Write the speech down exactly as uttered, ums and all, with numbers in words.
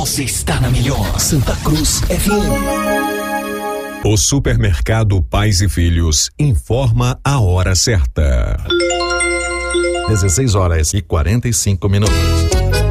Você está na melhor Santa Cruz F M. O Supermercado Pais e Filhos informa a hora certa. dezesseis horas e quarenta e cinco minutos.